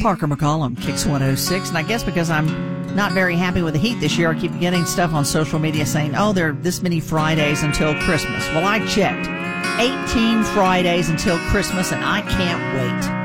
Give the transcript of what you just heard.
Parker McCollum, Kicks 106. And I guess because I'm not very happy with the heat this year, I keep getting stuff on social media saying, oh, there are this many Fridays until Christmas. Well, I checked. 18 Fridays until Christmas, and I can't wait.